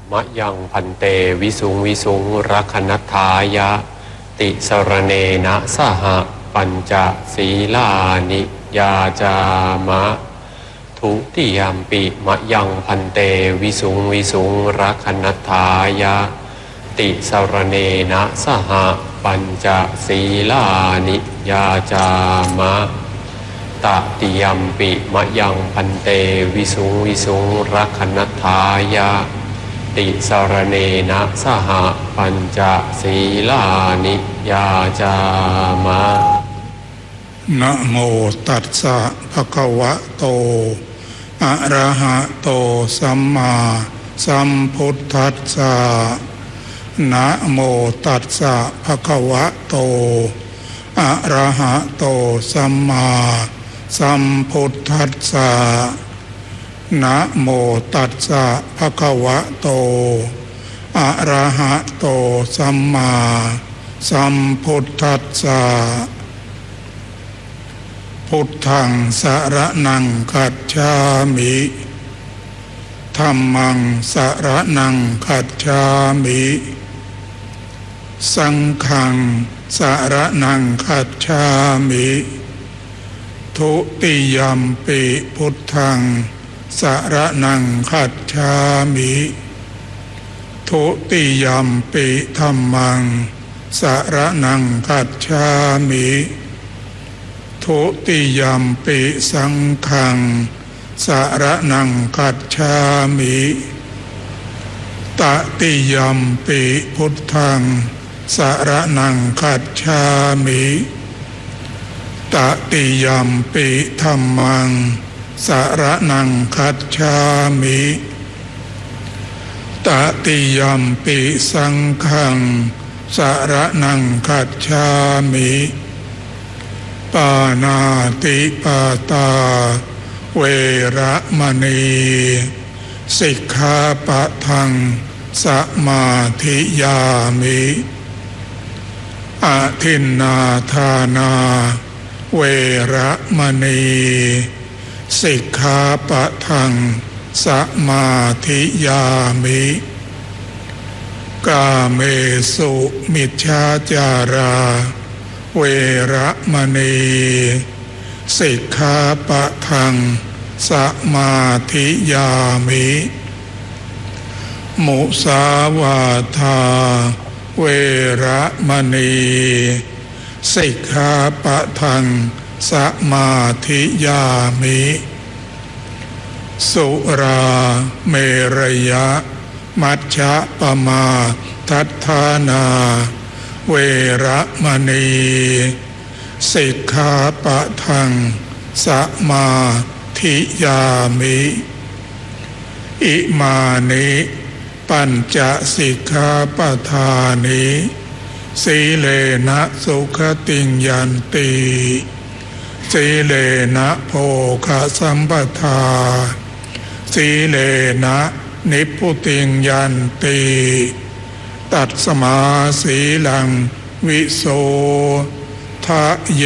มะยังพันเตวิสุงวิสุงรักนัฏฐายะติสรเนนะสหปัญจศีลานิยาจามะทุติยามปิมะยังพันเตวิสุงวิสุงรักนัฏฐายะติสรเนนะสหปัญจศีลานิยาจามะตติยมปิมะยังพันเตวิสุงวิสุงรักขนัฏฐายะติสรเนนะสหปัญจศีลานิยาจามะนะโมตัสสะภะคะวะโตอะระหะโตสัมมาสัมพุทธัสสะนะโมตัสสะภะคะวะโตอะระหะโตสัมมาสัมพุทธัสสะนะโมตัสสะภะคะวะโตอะระหะโตสัมมาสัมพุทธัสสะพุทธังสรณังคัจฉามิธัมมังสรณังคัจฉามิสังฆังสรณังคัจฉามิทุติยัมปิพุทธังสรณังคัจฉามิทุติยัมปิธัมมังสรณังคัจฉามิทุติยัมปิสังฆังสรณังคัจฉามิตติยัมปิพุทธังสรณังคัจฉามิตติยัมปิธัมมังสรณังคัจฉามิตติยัมปิสังฆังสรณังคัจฉามิปานาติปาตาเวระมณีสิกขาปะทังสมาธิยามิอาทินนาทานาเวระมณีสิกขาปะทังสมาธิยามิกาเมสุมิจฉาจาราเวระมณีสิกขาปะทังสมาธิยามิมุสาวาทาเวระมณีสิกขาปะทังสมาธิยามิสุราเมรยะมัชฌะปมาทัฏฐานาเวระมณีสิกขาปะทังสมาธิยามิอิมานิปัญจสิกขาปทานิสีเลนะสุขติงยันติสีเลนะโภคสัมปทาสีเลนะนิพพุติงยันติตัดสมาสีลังวิโสทะเย